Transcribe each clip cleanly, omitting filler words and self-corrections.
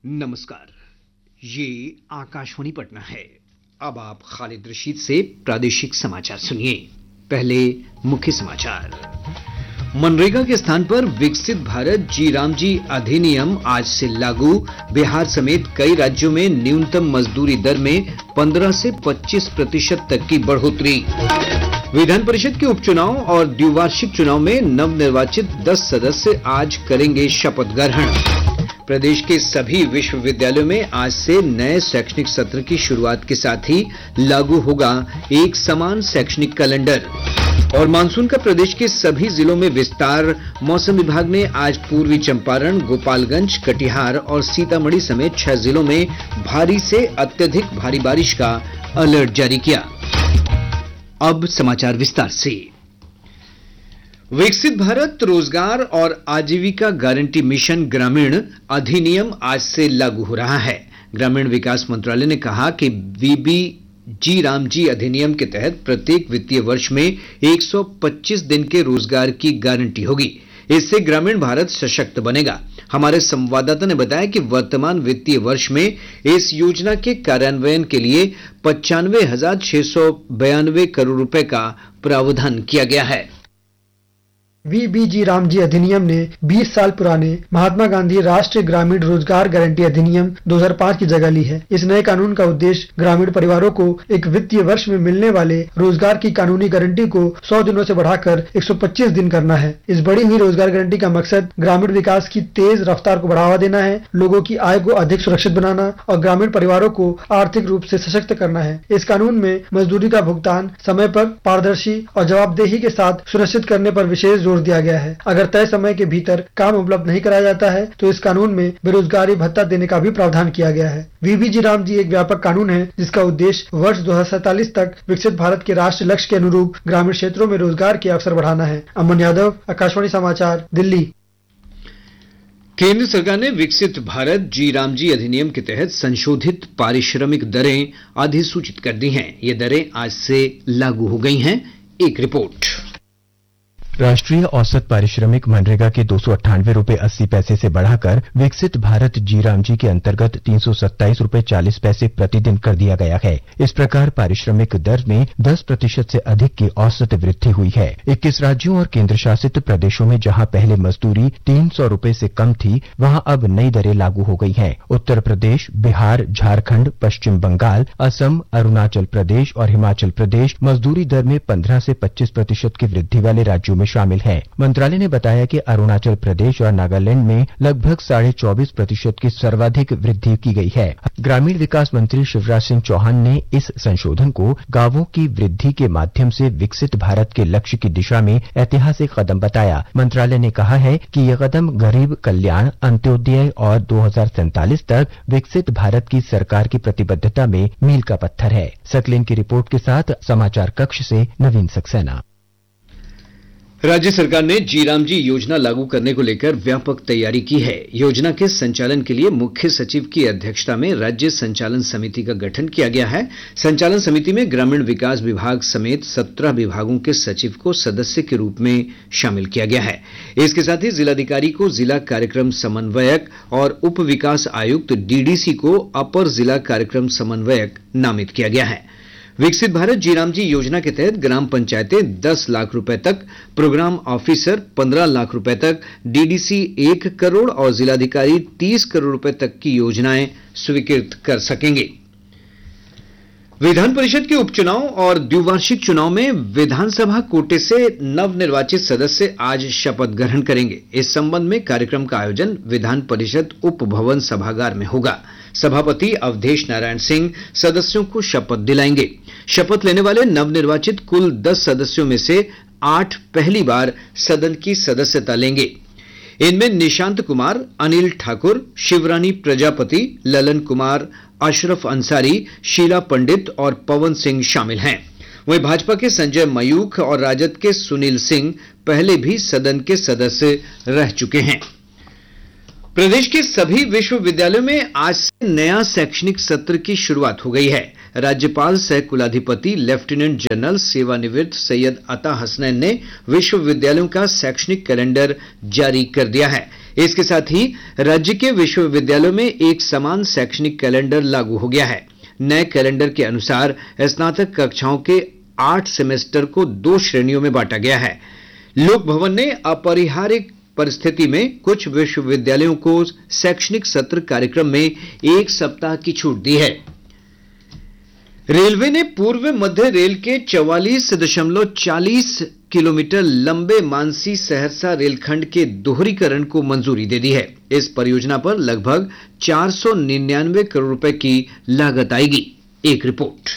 नमस्कार, ये आकाशवाणी पटना है। अब आप खालिद रशीद से प्रादेशिक समाचार सुनिए। पहले मुख्य समाचार। मनरेगा के स्थान पर विकसित भारत जी राम जी अधिनियम आज से लागू। बिहार समेत कई राज्यों में न्यूनतम मजदूरी दर में 15 से 25% तक की बढ़ोतरी। विधान परिषद के उपचुनाव और द्विवार्षिक चुनाव में नवनिर्वाचित 10 सदस्य आज करेंगे शपथ ग्रहण। प्रदेश के सभी विश्वविद्यालयों में आज से नए शैक्षणिक सत्र की शुरुआत के साथ ही लागू होगा एक समान शैक्षणिक कैलेंडर। और मानसून का प्रदेश के सभी जिलों में विस्तार। मौसम विभाग ने आज पूर्वी चंपारण, गोपालगंज, कटिहार और सीतामढ़ी समेत 6 जिलों में भारी से अत्यधिक भारी बारिश का अलर्ट जारी किया। अब समाचार विस्तार से। विकसित भारत रोजगार और आजीविका गारंटी मिशन ग्रामीण अधिनियम आज से लागू हो रहा है। ग्रामीण विकास मंत्रालय ने कहा कि वीबी जी राम जी अधिनियम के तहत प्रत्येक वित्तीय वर्ष में 125 दिन के रोजगार की गारंटी होगी। इससे ग्रामीण भारत सशक्त बनेगा। हमारे संवाददाता ने बताया कि वर्तमान वित्तीय वर्ष में इस योजना के कार्यान्वयन के लिए 95,692 करोड़ रुपए का प्रावधान किया गया है। वीबीजी राम जी अधिनियम ने 20 साल पुराने महात्मा गांधी राष्ट्रीय ग्रामीण रोजगार गारंटी अधिनियम 2005 की जगह ली है। इस नए कानून का उद्देश्य ग्रामीण परिवारों को एक वित्तीय वर्ष में मिलने वाले रोजगार की कानूनी गारंटी को 100 दिनों से बढ़ाकर 125 दिन करना है। इस बढ़ी हुई रोजगार गारंटी का मकसद ग्रामीण विकास की तेज रफ्तार को बढ़ावा देना है, लोगों की आय को अधिक सुरक्षित बनाना और ग्रामीण परिवारों को आर्थिक रूप से सशक्त करना है। इस कानून में मजदूरी का भुगतान समय पर, पारदर्शी और जवाबदेही के साथ सुनिश्चित करने पर विशेष जोर दिया गया है। अगर तय समय के भीतर काम उपलब्ध नहीं कराया जाता है तो इस कानून में बेरोजगारी भत्ता देने का भी प्रावधान किया गया है। वीबीजी राम जी एक व्यापक कानून है जिसका उद्देश्य वर्ष 2047 तक विकसित भारत के राष्ट्रीय लक्ष्य के अनुरूप ग्रामीण क्षेत्रों में रोजगार के अवसर बढ़ाना है। अमन यादव, आकाशवाणी समाचार, दिल्ली। केंद्र सरकार ने विकसित भारत जी राम जी अधिनियम के तहत संशोधित पारिश्रमिक दरें अधिसूचित कर दी हैं। ये दरें आज से लागू हो गई हैं। एक रिपोर्ट। राष्ट्रीय औसत पारिश्रमिक मनरेगा के 298 रुपए 80 पैसे से बढ़ाकर विकसित भारत जी राम जी के अंतर्गत 327 रुपए 40 पैसे प्रतिदिन कर दिया गया है। इस प्रकार पारिश्रमिक दर में 10% से अधिक की औसत वृद्धि हुई है। 21 राज्यों और केंद्र शासित प्रदेशों में जहां पहले मजदूरी 300 रुपए से कम थी, वहां अब नई दरें लागू हो गई हैं। उत्तर प्रदेश, बिहार, झारखंड, पश्चिम बंगाल, असम, अरुणाचल प्रदेश और हिमाचल प्रदेश मजदूरी दर में 15 से 25% की वृद्धि वाले राज्यों में शामिल है। मंत्रालय ने बताया कि अरुणाचल प्रदेश और नागालैंड में लगभग 24.5% की सर्वाधिक वृद्धि की गई है। ग्रामीण विकास मंत्री शिवराज सिंह चौहान ने इस संशोधन को गांवों की वृद्धि के माध्यम से विकसित भारत के लक्ष्य की दिशा में ऐतिहासिक कदम बताया। मंत्रालय ने कहा है कि यह कदम गरीब कल्याण, अंत्योदय और 2047 तक विकसित भारत की सरकार की प्रतिबद्धता में मील का पत्थर है। सकलेन की रिपोर्ट के साथ समाचार कक्ष से नवीन सक्सेना। राज्य सरकार ने जी राम जी योजना लागू करने को लेकर व्यापक तैयारी की है। योजना के संचालन के लिए मुख्य सचिव की अध्यक्षता में राज्य संचालन समिति का गठन किया गया है। संचालन समिति में ग्रामीण विकास विभाग समेत 17 विभागों के सचिव को सदस्य के रूप में शामिल किया गया है। इसके साथ ही जिलाधिकारी को जिला कार्यक्रम समन्वयक और उप विकास आयुक्त डीडीसी को अपर जिला कार्यक्रम समन्वयक नामित किया गया है। विकसित भारत जी राम जी योजना के तहत ग्राम पंचायतें 10 लाख रुपए तक, प्रोग्राम ऑफिसर 15 लाख रुपए तक, डीडीसी 1 करोड़ और जिलाधिकारी 30 करोड़ रुपए तक की योजनाएं स्वीकृत कर सकेंगे। विधान परिषद के उपचुनाव और द्विवार्षिक चुनाव में विधानसभा कोटे से नवनिर्वाचित सदस्य आज शपथ ग्रहण करेंगे। इस संबंध में कार्यक्रम का आयोजन विधान परिषद उप भवन सभागार में होगा। सभापति अवधेश नारायण सिंह सदस्यों को शपथ दिलाएंगे। शपथ लेने वाले नवनिर्वाचित कुल 10 सदस्यों में से 8 पहली बार सदन की सदस्यता लेंगे। इनमें निशांत कुमार, अनिल ठाकुर, शिवरानी प्रजापति, ललन कुमार, अशरफ अंसारी, शीला पंडित और पवन सिंह शामिल हैं। वहीं भाजपा के संजय मयूख और राजद के सुनील सिंह पहले भी सदन के सदस्य रह चुके हैं। प्रदेश के सभी विश्वविद्यालयों में आज से नया शैक्षणिक सत्र की शुरुआत हो गई है। राज्यपाल सह कुलाधिपति लेफ्टिनेंट जनरल सेवानिवृत्त सैयद अता हसनैन ने विश्वविद्यालयों का शैक्षणिक कैलेंडर जारी कर दिया है। इसके साथ ही राज्य के विश्वविद्यालयों में एक समान शैक्षणिक कैलेंडर लागू हो गया है। नए कैलेंडर के अनुसार स्नातक कक्षाओं के 8 सेमेस्टर को 2 श्रेणियों में बांटा गया है। लोक भवन ने अपरिहार्य परिस्थिति में कुछ विश्वविद्यालयों को शैक्षणिक सत्र कार्यक्रम में 1 सप्ताह की छूट दी है। रेलवे ने पूर्व मध्य रेल के 44.40 किलोमीटर लंबे मानसी सहरसा रेलखंड के दोहरीकरण को मंजूरी दे दी है। इस परियोजना पर लगभग 499 करोड़ रुपए की लागत आएगी। एक रिपोर्ट।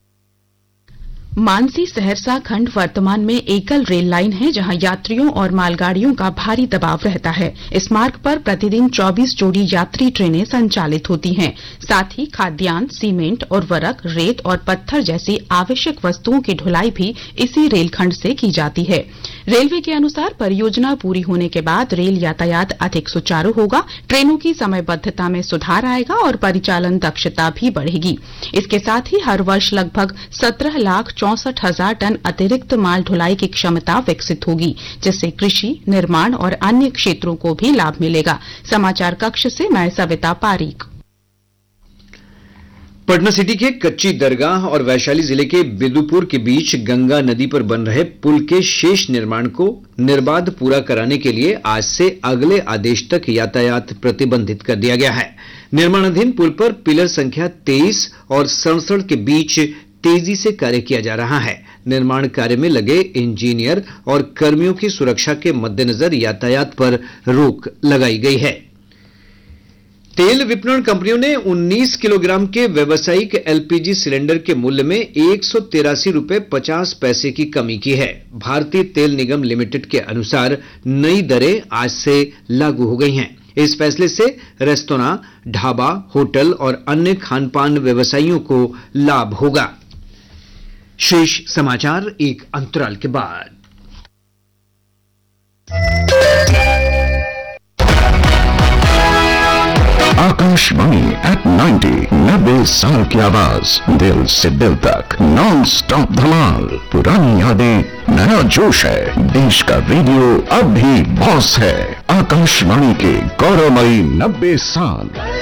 मानसी सहरसा खंड वर्तमान में एकल रेल लाइन है, जहां यात्रियों और मालगाड़ियों का भारी दबाव रहता है। इस मार्ग पर प्रतिदिन 24 जोड़ी यात्री ट्रेनें संचालित होती हैं। साथ ही खाद्यान्न, सीमेंट, उर्वरक, रेत और पत्थर जैसी आवश्यक वस्तुओं की ढुलाई भी इसी रेलखंड से की जाती है। रेलवे के अनुसार परियोजना पूरी होने के बाद रेल यातायात अधिक सुचारू होगा, ट्रेनों की समयबद्धता में सुधार आएगा और परिचालन दक्षता भी बढ़ेगी। इसके साथ ही हर वर्ष लगभग 17,64,000 टन अतिरिक्त माल ढुलाई की क्षमता विकसित होगी, जिससे कृषि, निर्माण और अन्य क्षेत्रों को भी लाभ मिलेगा। समाचार कक्ष से मैं सविता पारीक। पटना सिटी के कच्ची दरगाह और वैशाली जिले के बिदुपुर के बीच गंगा नदी पर बन रहे पुल के शेष निर्माण को निर्बाध पूरा कराने के लिए आज से अगले आदेश तक यातायात प्रतिबंधित कर दिया गया है। निर्माणाधीन पुल पर पिलर संख्या 23 और 67 के बीच तेजी से कार्य किया जा रहा है। निर्माण कार्य में लगे इंजीनियर और कर्मियों की सुरक्षा के मद्देनजर यातायात पर रोक लगाई गई है। तेल विपणन कंपनियों ने 19 किलोग्राम के व्यावसायिक एलपीजी सिलेंडर के मूल्य में 183 रुपए 50 पैसे की कमी की है। भारतीय तेल निगम लिमिटेड के अनुसार नई दरें आज से लागू हो गई हैं। इस फैसले से रेस्तोरां, ढाबा, होटल और अन्य खानपान व्यवसायियों को लाभ होगा। शेष समाचार एक अंतराल के बाद। आकाशवाणी एट 90 साल की आवाज, दिल से दिल तक नॉन स्टॉप धमाल। पुरानी यादें, नया जोश है। देश का रेडियो अब भी बॉस है। आकाशवाणी के गौरवमयी 90 साल।